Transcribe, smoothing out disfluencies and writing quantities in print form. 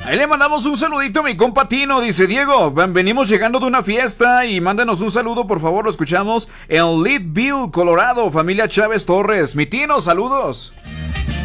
Ahí le mandamos un saludito a mi compa Tino. Dice: Diego, venimos llegando de una fiesta y mándanos un saludo, por favor. Lo escuchamos en Leadville, Colorado. Familia Chávez Torres. Mi Tino, saludos.